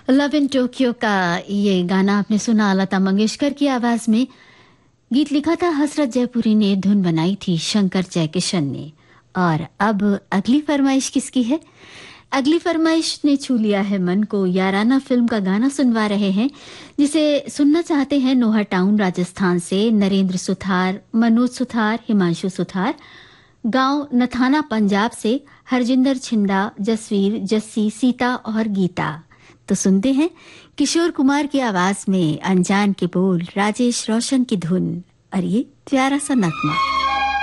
Love in Tokyo का ये गाना आपने सुना लता मंगेशकर की आवाज में। गीत लिखा था हसरत जयपुरी ने, धुन बनाई थी शंकर जयकिशन ने। और अब अगली फरमाइश किसकी है? अगली फरमाइश ने छू लिया है मन को। याराना फिल्म का गाना सुनवा रहे हैं, जिसे सुनना चाहते हैं नोहा टाउन राजस्थान से नरेंद्र सुथार, मनोज सुथार, हिमांशु सुथार। गांव नथाना पंजाब से हरजिंदर छिंदा, जसवीर, जस्सी, सीता और गीता। तो सुनते हैं किशोर कुमार की आवाज में, अनजान के बोल, राजेश रोशन की धुन और ये प्यारा सा नगमा।